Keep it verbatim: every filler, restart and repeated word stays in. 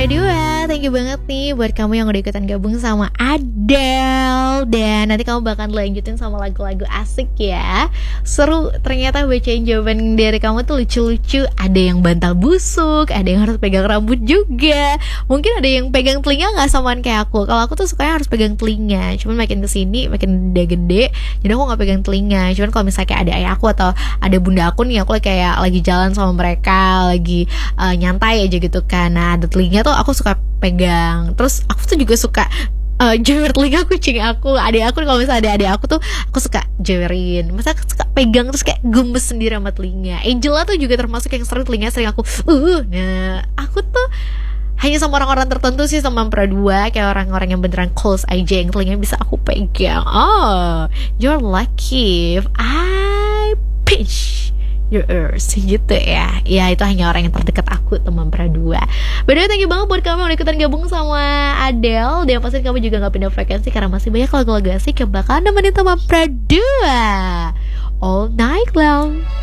Pradua, thank you banget nih buat kamu yang udah ikutan gabung sama Adele. Dan nanti kamu bakal lanjutin sama lagu-lagu asik ya. Seru, ternyata bacain jawaban dari kamu tuh lucu-lucu. Ada yang bantal busuk, ada yang harus pegang rambut juga. Mungkin ada yang pegang telinga gak samaan kayak aku. Kalau aku tuh sukanya harus pegang telinga. Cuman makin kesini, makin gede-gede, jadi aku gak pegang telinga. Cuman kalau misalnya kayak ada ayah aku atau ada bunda aku nih, aku kayak lagi jalan sama mereka, lagi uh, nyantai aja gitu kan. Nah ada telinga tuh aku suka pegang. Terus aku tuh juga suka uh, jewer telinga kucing aku. Adik aku kalau misalnya ada adik aku tuh aku suka jewerin. Masa aku suka pegang terus kayak gemes sendiri sama telinga. Angela tuh juga termasuk yang sering telinga sering aku uh nah aku tuh hanya sama orang-orang tertentu sih sama Pradua, kayak orang-orang yang beneran close aja yang telinga bisa aku pegang. Oh, you're lucky if I pinch your ears gitu ya. Ya itu hanya orang yang terdekat aku, teman Pradua. By the way, thank you banget buat kamu yang udah ikutan gabung sama Adele. Dan pasti kamu juga gak pindah frekuensi karena masih banyak lagu-lagu asik yang bakal nemenin teman Pradua all night long.